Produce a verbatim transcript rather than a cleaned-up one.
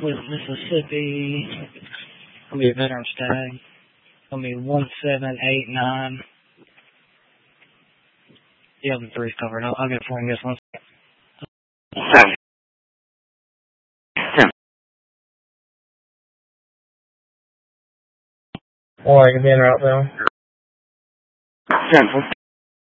with Mississippi. Gonna be a veteran's tag. Gonna be one seven eight nine. Yeah, the three's covered. I'll, I'll get it for you in just one second. Alright, you're being route now.